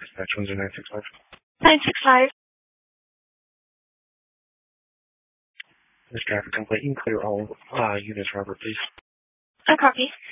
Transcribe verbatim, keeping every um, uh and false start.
Dispatch one zero nine six five. nine six five. This traffic complaint. You can clear all uh, units, Robert, please. I copy.